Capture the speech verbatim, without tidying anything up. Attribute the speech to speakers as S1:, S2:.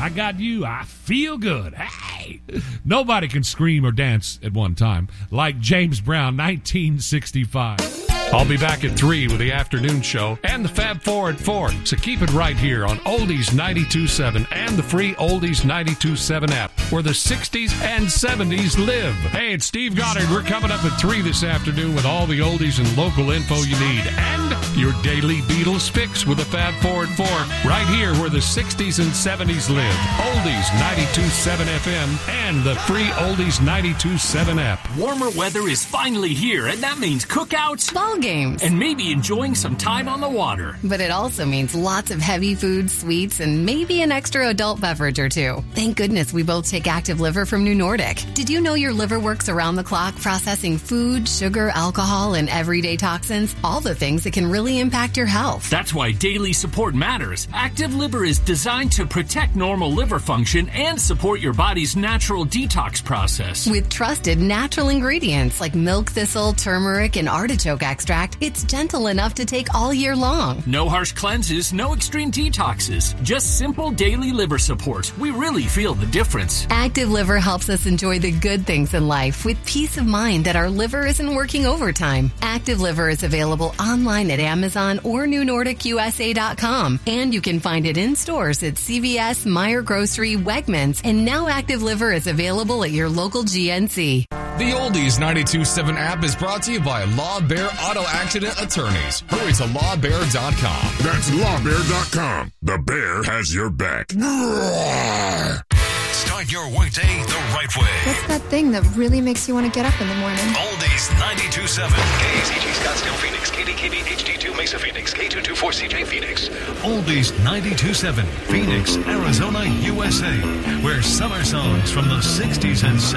S1: I got you. I feel good. Hey, nobody can scream or dance at one time like James Brown, nineteen sixty-five. I'll be back at three with the afternoon show and the Fab Four at four. So keep it right here on Oldies ninety-two point seven and the free Oldies ninety-two point seven app, where the sixties and seventies live. Hey, it's Steve Goddard. We're coming up at three this afternoon with all the oldies and local info you need, and your daily Beatles fix with the Fab Four at four, right here where the sixties and seventies live. Oldies ninety-two point seven F M and the free Oldies ninety-two point seven app.
S2: Warmer weather is finally here, and that means cookouts,
S3: ball games,
S2: and maybe enjoying some time on the water.
S3: But it also means lots of heavy food, sweets, and maybe an extra adult beverage or two. Thank goodness we both take Active Liver from New Nordic. Did you know your liver works around the clock processing food, sugar, alcohol, and everyday toxins? All the things that can really impact your health.
S2: That's why daily support matters. Active Liver is designed to protect normal liver function and support your body's natural detox process.
S3: With trusted natural ingredients like milk thistle, turmeric, and artichoke extract, it's gentle enough to take all year long.
S2: No harsh cleanses, no extreme detoxes, just simple daily liver support. We really feel the difference.
S3: Active Liver helps us enjoy the good things in life with peace of mind that our liver isn't working overtime. Active Liver is available online at Amazon or New Nordic U S A dot com, and you can find it in stores at C V S, Meijer Grocery, Wegmans, and now Active Liver is available at your local G N C.
S4: The Oldies ninety-two point seven app is brought to you by Law Bear Auto Accident Attorneys. Hurry to law bear dot com.
S5: That's law bear dot com. The bear has your back.
S6: Start your workday the right way.
S7: What's that thing that really makes you want to get up in the morning?
S6: Oldies ninety-two point seven. K A Z G Scottsdale Phoenix. K D K B H D two Mesa Phoenix. K two two four C J Phoenix. Oldies ninety-two point seven. Phoenix, Arizona, U S A. Where summer songs from the sixties and seventies